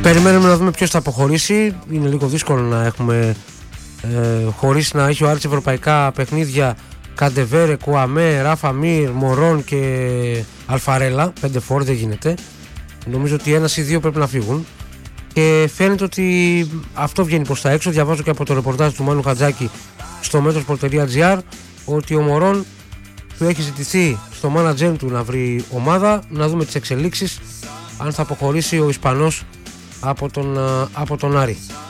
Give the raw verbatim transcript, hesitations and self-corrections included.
Περιμένουμε να δούμε ποιος θα αποχωρήσει. Είναι λίγο δύσκολο να έχουμε ε, χωρίς να έχει ο Άρης ευρωπαϊκά παιχνίδια Καντεβέρε, Κουαμέ, Ράφα Μίρ, Μωρόν και Αλφαρέλα. Πέντε φόρ δεν γίνεται. Νομίζω ότι ένας ή δύο πρέπει να φύγουν. Και φαίνεται ότι αυτό βγαίνει προς τα έξω. Διαβάζω και από το ρεπορτάζ του Μάνου Χατζάκη στο μέτρος τελεία τζι άρ ότι ο Μωρόν του έχει ζητηθεί στο μάνατζερ του να βρει ομάδα. Να δούμε τις εξελίξεις, αν θα αποχωρήσει ο Ισπανός από τον, από τον Άρη.